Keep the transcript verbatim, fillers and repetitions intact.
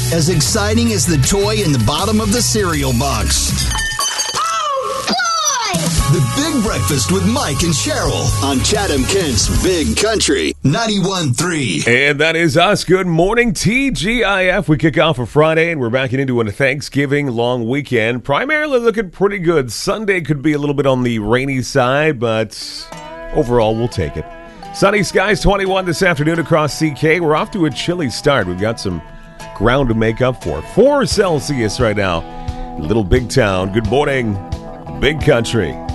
as exciting as the toy in the bottom of the cereal box. Oh, boy! The Big Breakfast with Mike and Cheryl on Chatham-Kent's Big Country ninety-one point three. And that is us. Good morning, T G I F. We kick off for Friday, and we're backing into a Thanksgiving long weekend. Primarily looking pretty good. Sunday could be a little bit on the rainy side, but overall, we'll take it. Sunny skies, twenty-one this afternoon across C K. We're off to a chilly start. We've got some ground to make up for. Four Celsius right now. Little Big Town. Good morning, Big Country.